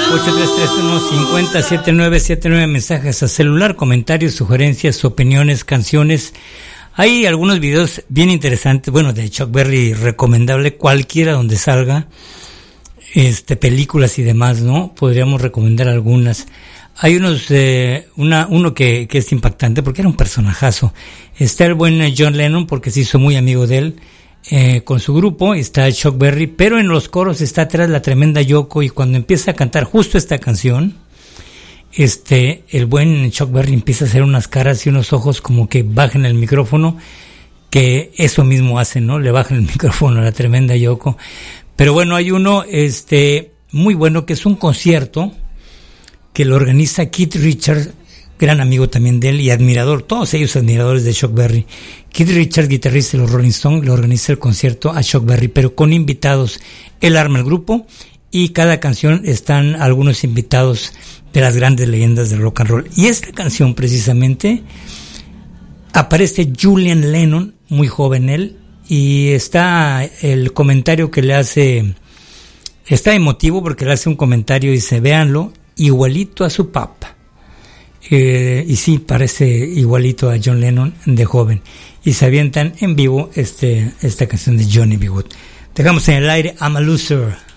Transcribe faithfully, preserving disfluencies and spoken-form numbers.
ocho tres tres uno cinco cero siete nueve siete nueve, mensajes a celular, comentarios, sugerencias, opiniones, canciones. Hay algunos videos bien interesantes, bueno, de Chuck Berry, recomendable, cualquiera donde salga, este, películas y demás, ¿no? Podríamos recomendar algunas. Hay unos, eh, una, uno que, que es impactante porque era un personajazo. Está el buen John Lennon porque se hizo muy amigo de él, eh, con su grupo. Está Chuck Berry, pero en los coros está atrás la tremenda Yoko, y cuando empieza a cantar justo esta canción, este, el buen Chuck Berry empieza a hacer unas caras y unos ojos como que bajan el micrófono, que eso mismo hacen, ¿no? Le bajan el micrófono a la tremenda Yoko. Pero bueno, hay uno, este, muy bueno, que es un concierto que lo organiza Keith Richards, gran amigo también de él y admirador, todos ellos admiradores de Chuck Berry. Keith Richards, guitarrista de los Rolling Stones, le organiza el concierto a Chuck Berry, pero con invitados. Él arma el grupo y cada canción están algunos invitados de las grandes leyendas del rock and roll. Y esta canción precisamente aparece Julian Lennon, muy joven él, y está el comentario que le hace, está emotivo porque le hace un comentario y dice, véanlo, igualito a su papá. Eh, y sí, parece igualito a John Lennon de joven. Y se avientan en vivo este, esta canción de Johnny B. Good. Dejamos en el aire I'm a Loser.